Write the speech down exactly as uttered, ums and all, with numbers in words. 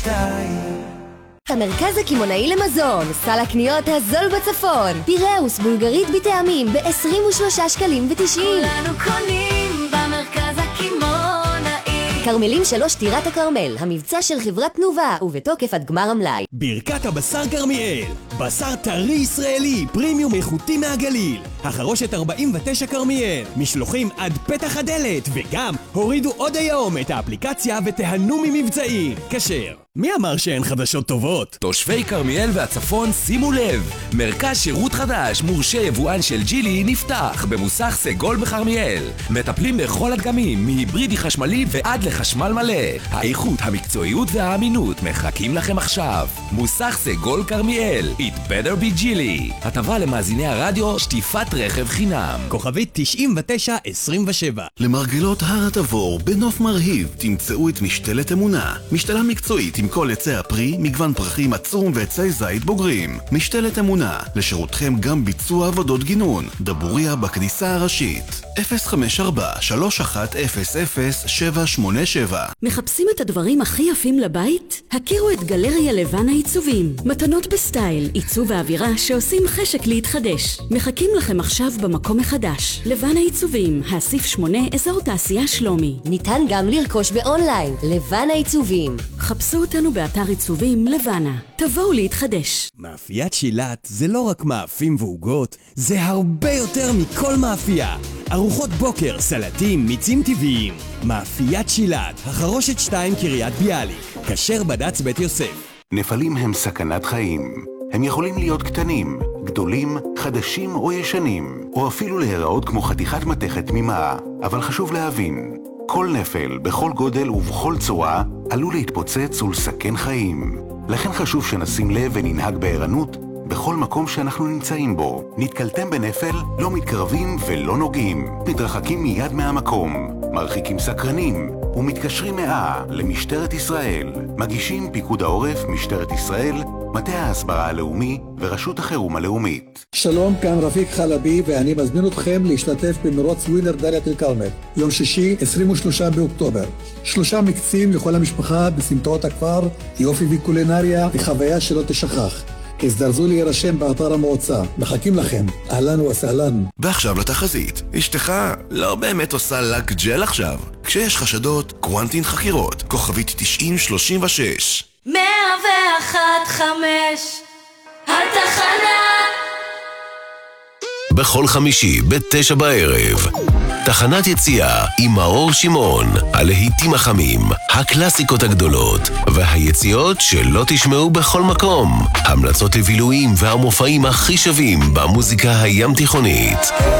המרכז הקמעונאי למזון, סל הקניות הזול בצפון. פיראוס בולגרית בטעמים ב-עשרים ושלושה שקלים ותשעים. כולנו קונים במרכז הקמעונאי. קרמלים שלוש טירת הקרמל, המבצע של חברת תנובה, ובתוקף עד גמר המלאי. ברכת הבשר כרמיאל, בשר טרי ישראלי, פרימיום איכותי מהגליל. החרושת ארבעים ותשע כרמיאל, משלוחים עד פתח הדלת, וגם הורידו עוד היום את האפליקציה ותהנו ממבצעים. כשר. מי אמר שאין חדשות טובות? תושבי כרמיאל והצפון שימו לב, מרכז שירות חדש מורשה יבואן של ג'ילי נפתח במוסך סגול בכרמיאל. מטפלים בכל הדגמים, מהיברידי חשמלי ועד לחשמל מלא. האיכות, המקצועיות והאמינות מחכים לכם עכשיו. מוסך סגול כרמיאל, It better be ג'ילי. הטבה למאזיני הרדיו, שטיפת רכב חינם. כוכבית תשעים ותשע עשרים ושבע. למרגלות הר התבור בנוף מרהיב תמצאו את משתלת אמונה, משתלה מקצועית עם כל עצי הפרי, מגוון פרחים עצום ועצי זית בוגרים. משתלת אמונה, לשירותכם גם ביצוע עבודות גינון. דבוריה בכניסה הראשית. אפס חמש ארבע שלוש אחת אפס אפס שבע שמונה שבע. מחפשים את הדברים הכי יפים לבית? הכירו את גלריה לבן העיצובים. מתנות בסטייל, עיצוב ואווירה שעושים חשק להתחדש. מחכים לכם עכשיו במקום מחדש. לבן העיצובים, האסיף שמונה, אזור תעשייה שלומי. ניתן גם לרכוש באונליין, לבן העיצובים. חפשו אותנו באתר עיצובים לבנה. תבואו להתחדש. מאפיית שילת זה לא רק מאפים ועוגות, זה הרבה יותר מכל מאפייה. ארוחות בוקר, סלטים, מיצים טבעיים. מאפיית שילת, החרושת שתיים קריית ביאליק. כשר בד"ץ בית יוסף. נפלים הם סכנת חיים. הם יכולים להיות קטנים, גדולים, חדשים או ישנים, או אפילו להיראות כמו חתיכת מתכת תמימה. אבל חשוב להבין, כל נפל, בכל גודל ובכל צורה, עלול להתפוצץ ולסכן חיים. לכן חשוב שנשים לב וננהג בערנות בכל מקום שאנחנו נמצאים בו. נתקלתם בנפל, לא מתקרבים ולא נוגעים. מתרחקים מיד מהמקום, מרחיקים סקרנים, ומתקשרים מאה למשטרת ישראל. מגישים פיקוד העורף, משטרת ישראל, מטה ההסברה הלאומי ורשות החירום הלאומית. שלום, כאן רפיק חלבי, ואני מזמין אתכם להשתתף במרוץ ווינר דאלית אל כרמל. יום שישי, עשרים ושלושה באוקטובר. שלושה מקצים לכל המשפחה בסמטאות הכפר, יופי וקולינריה וחוויה שלא תשכח. הזדרזו להירשם באתר המועצה. מחכים לכם. אהלן וסהלן. ועכשיו לתחזית. אשתך לא באמת עושה לק ג'ל עכשיו. כשיש חשדות, קוונטין חקירות. כוכבית תשעים שלושים ושש. מאה ואחת חמש התחנה. בכל חמישי בתשע בערב תחנת יציאה עם מאור שמעון, הלהיטים החמים, הקלאסיקות הגדולות והיציאות שלא תשמעו בכל מקום, המלצות לבילויים והמופעים הכי שווים במוזיקה הים תיכונית.